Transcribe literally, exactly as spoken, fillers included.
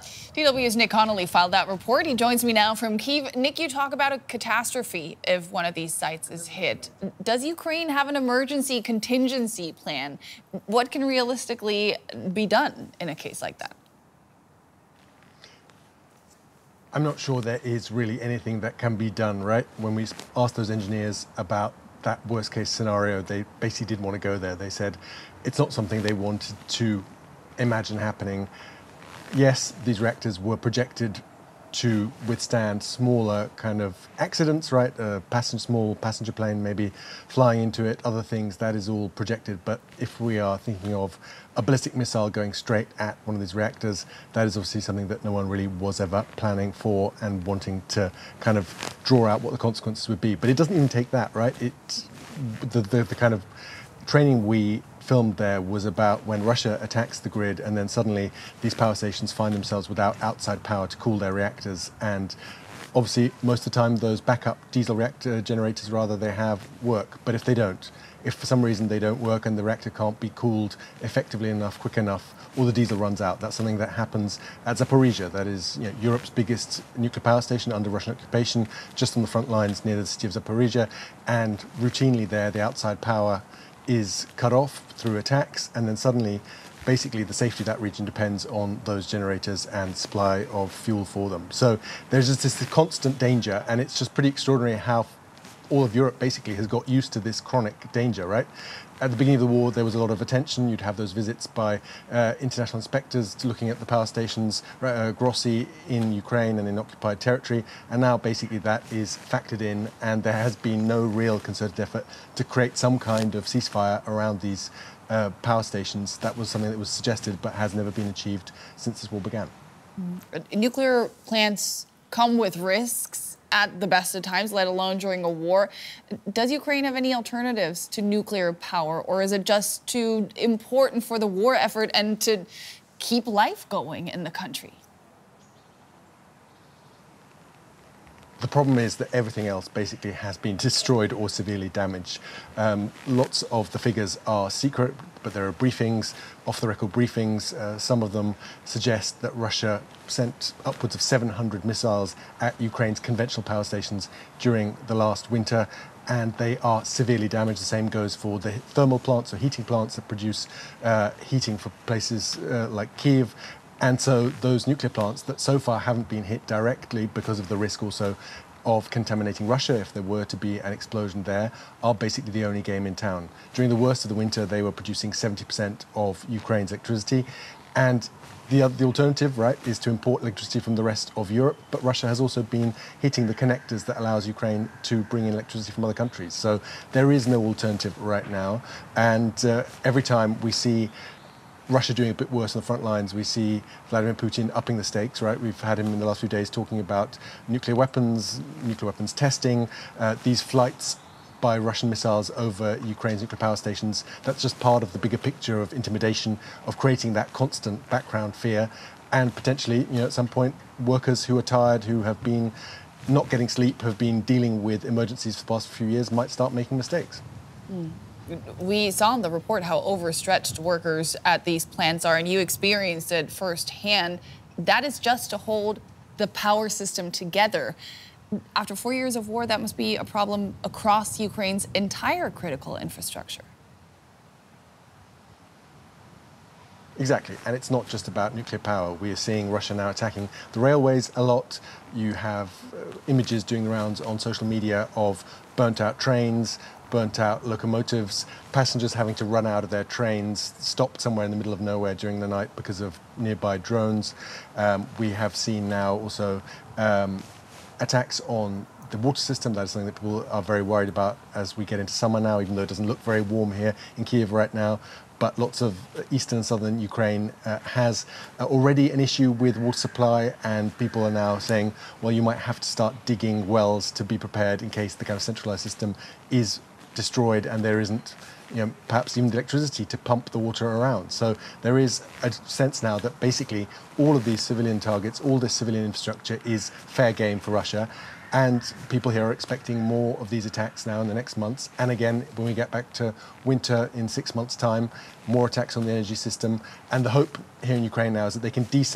D W's Nick Connolly filed that report. He joins me now from Kyiv. Nick, you talk about a catastrophe if one of these sites is hit. Does Ukraine have an emergency contingency plan? What can realistically be done in a case like that? I'm not sure there is really anything that can be done, right? When we asked those engineers about that worst case scenario, they basically didn't want to go there. They said it's not something they wanted to imagine happening. Yes, these reactors were projected to withstand smaller kind of accidents, right? A passenger, small passenger plane maybe flying into it, other things, that is all projected. But if we are thinking of a ballistic missile going straight at one of these reactors, that is obviously something that no one really was ever planning for and wanting to kind of draw out what the consequences would be. But it doesn't even take that, right? It, the, the, the kind of training we filmed there was about when Russia attacks the grid and then suddenly these power stations find themselves without outside power to cool their reactors. And obviously most of the time those backup diesel reactor generators rather they have work. But if they don't, if for some reason they don't work and the reactor can't be cooled effectively enough, quick enough, all the diesel runs out. That's something that happens at Zaporizhzhia. That is, you know, Europe's biggest nuclear power station under Russian occupation, just on the front lines near the city of Zaporizhzhia. And routinely there, the outside power is cut off through attacks, and then suddenly basically the safety of that region depends on those generators and supply of fuel for them. So there's just this constant danger, and it's just pretty extraordinary how all of Europe basically has got used to this chronic danger, right? At the beginning of the war, there was a lot of attention. You'd have those visits by uh, international inspectors looking at the power stations, uh, Grossi in Ukraine and in occupied territory. And now basically that is factored in, and there has been no real concerted effort to create some kind of ceasefire around these uh, power stations. That was something that was suggested but has never been achieved since this war began. Mm. Nuclear plants come with risks at the best of times, let alone during a war. Does Ukraine have any alternatives to nuclear power, or is it just too important for the war effort and to keep life going in the country? The problem is that everything else basically has been destroyed or severely damaged. Um, lots of the figures are secret, but there are briefings, off-the-record briefings. Uh, some of them suggest that Russia sent upwards of seven hundred missiles at Ukraine's conventional power stations during the last winter, and they are severely damaged. The same goes for the thermal plants or heating plants that produce uh, heating for places uh, like Kyiv. And so those nuclear plants that so far haven't been hit directly because of the risk also of contaminating Russia, if there were to be an explosion there, are basically the only game in town. During the worst of the winter, they were producing seventy percent of Ukraine's electricity. And the, the alternative, right, is to import electricity from the rest of Europe. But Russia has also been hitting the connectors that allows Ukraine to bring in electricity from other countries. So there is no alternative right now. And uh, every time we see Russia doing a bit worse on the front lines, we see Vladimir Putin upping the stakes, right? We've had him in the last few days talking about nuclear weapons, nuclear weapons testing, uh, these flights by Russian missiles over Ukraine's nuclear power stations. That's just part of the bigger picture of intimidation, of creating that constant background fear, and potentially, you know, at some point, workers who are tired, who have been not getting sleep, have been dealing with emergencies for the past few years, might start making mistakes. Mm. We saw in the report how overstretched workers at these plants are, and you experienced it firsthand. That is just to hold the power system together. After four years of war, that must be a problem across Ukraine's entire critical infrastructure. Exactly, and it's not just about nuclear power. We are seeing Russia now attacking the railways a lot. You have uh, images doing the rounds on social media of burnt out trains, burnt out locomotives, passengers having to run out of their trains, stopped somewhere in the middle of nowhere during the night because of nearby drones. Um, we have seen now also um, attacks on the water system. That is something that people are very worried about as we get into summer now, even though it doesn't look very warm here in Kyiv right now. But lots of eastern and southern Ukraine uh, has uh, already an issue with water supply, and people are now saying, well, you might have to start digging wells to be prepared in case the kind of centralized system is destroyed and there isn't, you know, perhaps even the electricity to pump the water around. So there is a sense now that basically all of these civilian targets, all this civilian infrastructure is fair game for Russia. And people here are expecting more of these attacks now in the next months. And again, when we get back to winter in six months' time, more attacks on the energy system. And the hope here in Ukraine now is that they can decent